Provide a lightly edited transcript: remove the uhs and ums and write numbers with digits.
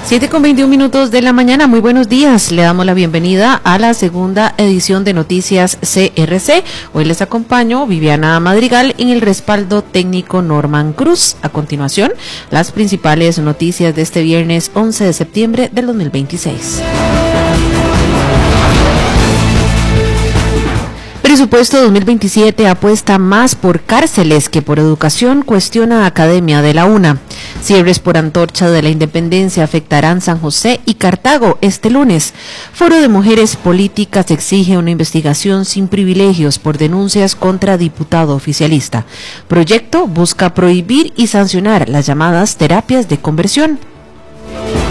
7:21 de la mañana, muy buenos días. Le damos la bienvenida a la segunda edición de Noticias CRC. Hoy les acompaño Viviana Madrigal en el respaldo técnico Norman Cruz. A continuación, las principales noticias de este viernes 11 de septiembre del 2026. Presupuesto 2027 apuesta más por cárceles que por educación, cuestiona Academia de la UNA. Cierres por antorcha de la Independencia afectarán San José y Cartago este lunes. Foro de Mujeres Políticas exige una investigación sin privilegios por denuncias contra diputado oficialista. Proyecto busca prohibir y sancionar las llamadas terapias de conversión.